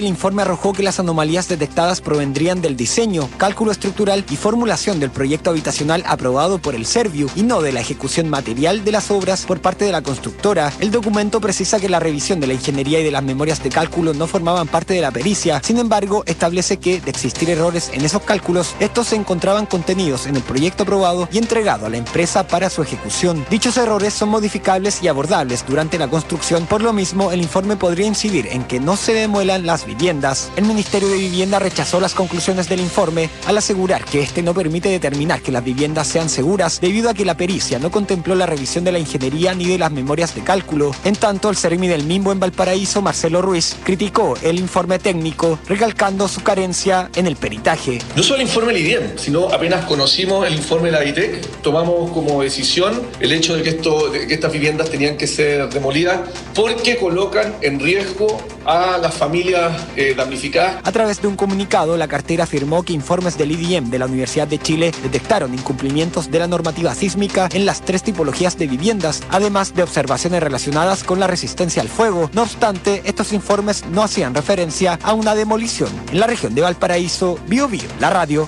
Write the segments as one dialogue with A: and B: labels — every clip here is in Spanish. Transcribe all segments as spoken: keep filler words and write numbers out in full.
A: El informe arrojó que las anomalías detectadas provendrían del diseño, cálculo estructural y formulación del proyecto habitacional aprobado por el Serviu y no de la ejecución material de las obras por parte de la constructora. El documento precisa que la revisión de la ingeniería y de las memorias de cálculo no formaban parte de la pericia. Sin embargo, establece que, de existir errores en esos cálculos, estos se encontraban contenidos en el proyecto aprobado y entregado a la empresa para su ejecución. Dichos errores son modificables y abordables durante la construcción. Por lo mismo, el informe podría incidir en que no se demuelan las viviendas. El Ministerio de Vivienda rechazó las conclusiones del informe al asegurar que este no permite determinar que las viviendas sean seguras debido a que la pericia no contempló la revisión de la ingeniería ni de las memorias de cálculo. En tanto, el Seremi del Mimbo en Valparaíso, Marcelo Ruiz, criticó el informe técnico, recalcando su carencia en el peritaje.
B: No solo el informe del I D I E M, sino apenas conocimos el informe de la ADITEC, tomamos como decisión el hecho de que, esto, de que estas viviendas tenían que ser demolidas porque colocan en riesgo a las familias eh, damnificadas.
A: A través de un comunicado, la cartera afirmó que informes del I D I E M de la Universidad de Chile detectaron incumplimientos de la normativa sísmica en las tres tipologías de viviendas, además de observaciones relacionadas con la resistencia al fuego. No obstante, estos informes no hacían referencia a una demolición. En la región de Valparaíso, Bio Bio, la radio.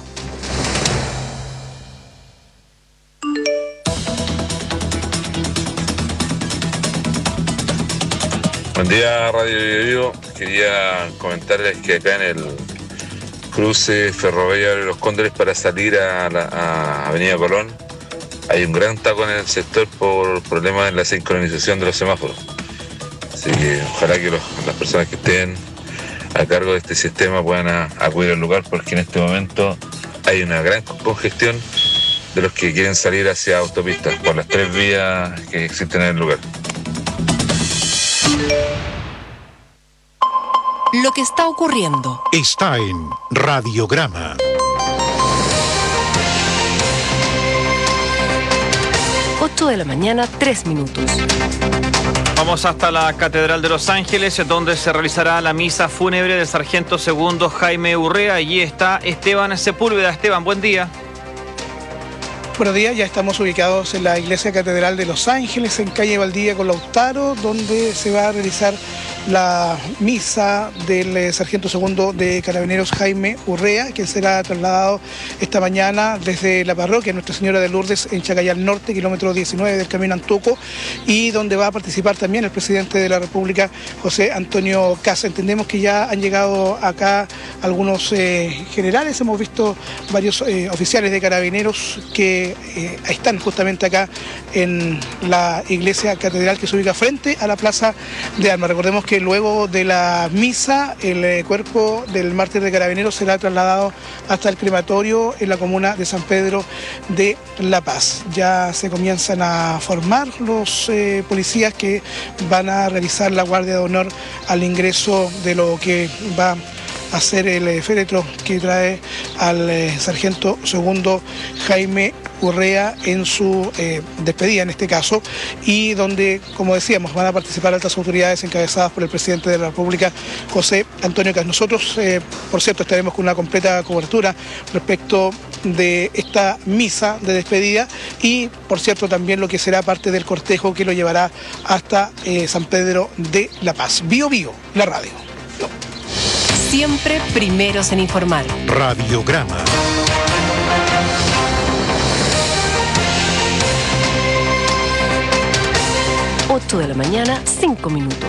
C: Buen día, Radio Bio Bio. Quería comentarles que acá en el cruce ferroviario de Los Cóndores para salir a, la, a Avenida Colón hay un gran taco en el sector por problemas en la sincronización de los semáforos. Así que ojalá que los, las personas que estén a cargo de este sistema puedan a, acudir al lugar, porque en este momento hay una gran congestión de los que quieren salir hacia autopistas por las tres vías que existen en el lugar.
D: Lo que está ocurriendo
E: está en Radiograma.
D: ocho de la mañana, tres minutos.
F: Vamos hasta la Catedral de Los Ángeles, donde se realizará la misa fúnebre del sargento segundo Jaime Urrea. Allí está Esteban Sepúlveda. Esteban, buen día.
G: Buenos días, ya estamos ubicados en la Iglesia Catedral de Los Ángeles, en calle Valdivia con Lautaro, donde se va a realizar la misa del eh, sargento segundo de Carabineros Jaime Urrea, quien será trasladado esta mañana desde la parroquia Nuestra Señora de Lourdes en Chacayal Norte, kilómetro diecinueve del Camino Antuco, y donde va a participar también el presidente de la República, José Antonio Kast. Entendemos que ya han llegado acá algunos eh, generales, hemos visto varios eh, oficiales de Carabineros que eh, están justamente acá en la Iglesia Catedral, que se ubica frente a la Plaza de Armas. Recordemos que que luego de la misa el eh, cuerpo del mártir de Carabineros será trasladado hasta el crematorio en la comuna de San Pedro de La Paz. Ya se comienzan a formar los eh, policías que van a realizar la guardia de honor al ingreso de lo que va a ser el eh, féretro que trae al eh, sargento segundo Jaime Urrea en su eh, despedida en este caso, y donde, como decíamos, van a participar altas autoridades encabezadas por el presidente de la República, José Antonio Kast. Nosotros, eh, por cierto, estaremos con una completa cobertura respecto de esta misa de despedida y, por cierto, también lo que será parte del cortejo que lo llevará hasta eh, San Pedro de La Paz. Bio Bio, la radio.
D: Siempre primeros en informar.
E: Radiograma.
D: ocho de la mañana, cinco minutos.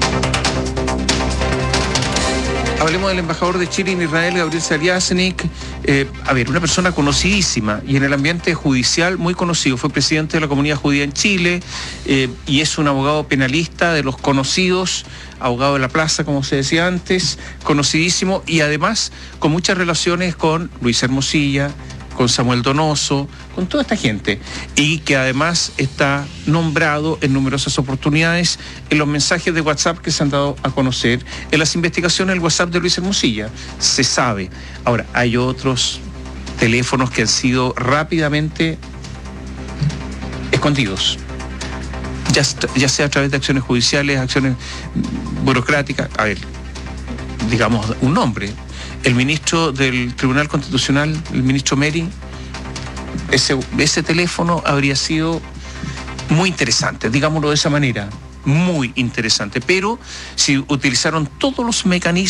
H: Hablemos del embajador de Chile en Israel, Gabriel Saliasnik. Eh, a ver, una persona conocidísima y en el ambiente judicial muy conocido. Fue presidente de la comunidad judía en Chile eh, y es un abogado penalista de los conocidos, abogado de la plaza, como se decía antes, conocidísimo, y además con muchas relaciones con Luis Hermosilla, con Samuel Donoso, con toda esta gente, y que además está nombrado en numerosas oportunidades en los mensajes de WhatsApp que se han dado a conocer, en las investigaciones del WhatsApp de Luis Hermosilla, se sabe. Ahora, hay otros teléfonos que han sido rápidamente escondidos, ya, ya sea a través de acciones judiciales, acciones burocráticas. A ver, digamos un nombre, el ministro del Tribunal Constitucional, el ministro Meri, ese, ese teléfono habría sido muy interesante, digámoslo de esa manera, muy interesante, pero si utilizaron todos los mecanismos